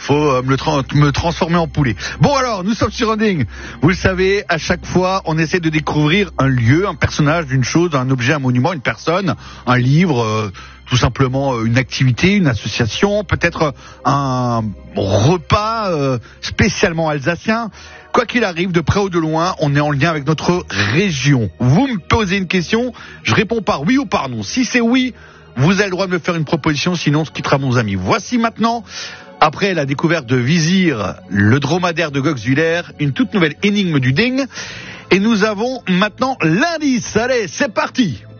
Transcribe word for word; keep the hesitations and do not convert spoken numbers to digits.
faut euh, me, le tra- me transformer en poulet. Bon alors, nous sommes sur Running. Vous le savez, à chaque fois, on essaie de découvrir un lieu, un personnage, une chose, un objet, un monument, une personne, un livre, euh, tout simplement une activité, une association, peut-être un repas euh, spécialement alsacien. Quoi qu'il arrive, de près ou de loin, on est en lien avec notre région. Vous me posez une question, je réponds par oui ou par non. Si c'est oui, vous avez le droit de me faire une proposition, sinon on se quittera, mon ami. Voici maintenant, après la découverte de Vizir, le dromadaire de Goxwiller, une toute nouvelle énigme du ding. Et nous avons maintenant l'indice. Allez, c'est parti!